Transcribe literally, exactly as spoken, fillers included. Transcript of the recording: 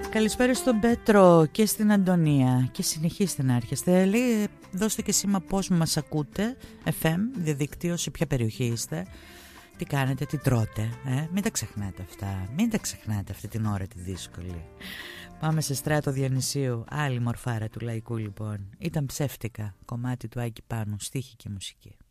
Καλησπέρα στον Πέτρο και στην Αντωνία και συνεχίστε να έρχεστε. Λέει, δώστε και σήμα πώς μας ακούτε, εφ εμ, διαδικτύο, σε ποια περιοχή είστε, τι κάνετε, τι τρώτε, ε? Μην τα ξεχνάτε αυτά, μην τα ξεχνάτε αυτή την ώρα τη δύσκολη. Πάμε σε Στράτο Διονυσίου, άλλη μορφάρα του λαϊκού λοιπόν. Ήταν ψεύτικα, κομμάτι του Άκη Πάνου, στίχη και μουσική.